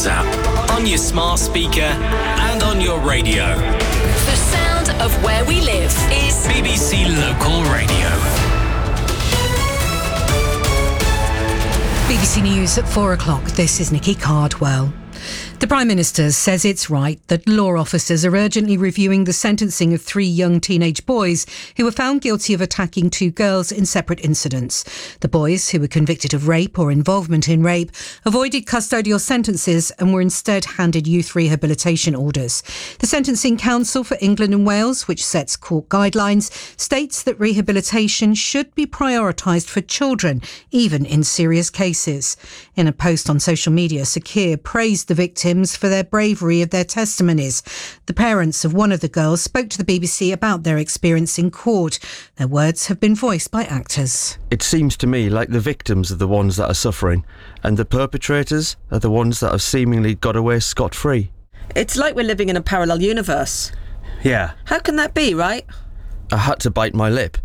Sounds app, on your smart speaker and on your radio. The sound of where we live is BBC Local Radio. BBC News at 4 o'clock. This is Nikki Cardwell. The Prime Minister says it's right that law officers are urgently reviewing the sentencing of 3 young teenage boys who were found guilty of attacking 2 girls in separate incidents. The boys, who were convicted of rape or involvement in rape, avoided custodial sentences and were instead handed youth rehabilitation orders. The Sentencing Council for England and Wales, which sets court guidelines, states that rehabilitation should be prioritised for children, even in serious cases. In a post on social media, Sakir praised the victims for their bravery of their testimonies. The parents of one of the girls spoke to the BBC about their experience in court. Their words have been voiced by actors. It seems to me like the victims are the ones that are suffering, and the perpetrators are the ones that have seemingly got away scot-free. It's like we're living in a parallel universe. Yeah. How can that be, right? I had to bite my lip.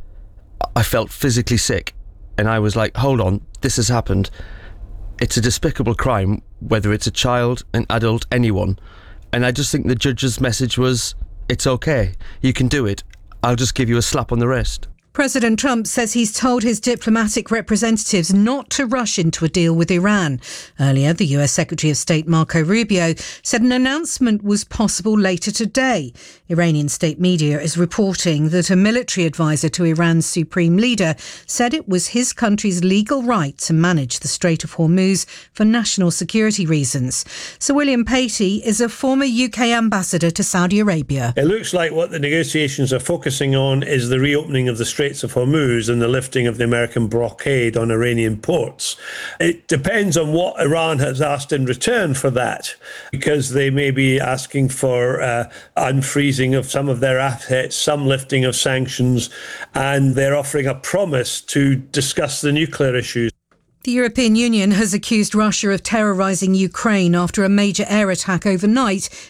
I felt physically sick, and I was like, hold on, this has happened. It's a despicable crime, whether it's a child, an adult, anyone. And I just think the judge's message was, it's okay, you can do it. I'll just give you a slap on the wrist. President Trump says he's told his diplomatic representatives not to rush into a deal with Iran. Earlier, the US Secretary of State Marco Rubio said an announcement was possible later today. Iranian state media is reporting that a military advisor to Iran's supreme leader said it was his country's legal right to manage the Strait of Hormuz for national security reasons. Sir William Patey is a former UK ambassador to Saudi Arabia. It looks like what the negotiations are focusing on is the reopening of the Straits of Hormuz and the lifting of the American blockade on Iranian ports. It depends on what Iran has asked in return for that, because they may be asking for unfreezing of some of their assets, some lifting of sanctions, and they're offering a promise to discuss the nuclear issues. The European Union has accused Russia of terrorising Ukraine after a major air attack overnight